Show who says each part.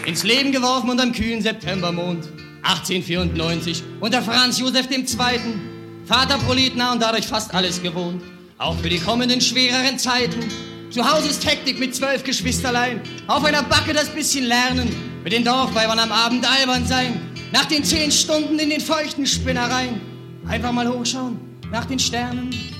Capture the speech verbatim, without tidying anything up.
Speaker 1: ins Leben geworfen unterm kühlen Septembermond. achtzehnhundertvierundneunzig unter Franz Josef der Zweite. Vater Proletnah und dadurch fast alles gewohnt. Auch für die kommenden schwereren Zeiten. Zu Hause ist Hektik mit zwölf Geschwisterlein. Auf einer Backe das bisschen lernen. Mit den Dorfweibern am Abend albern sein. Nach den zehn Stunden in den feuchten Spinnereien. Einfach mal hochschauen nach den Sternen.